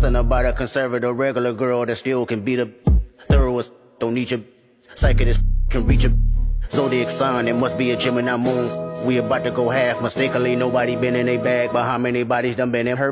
Something about a conservative regular girl that still can beat a thoroughest. Don't need your psychic can reach a zodiac sign. It must be a Gemini moon. We about to go half. Mistakenly, nobody been in a bag, but how many bodies done been in her?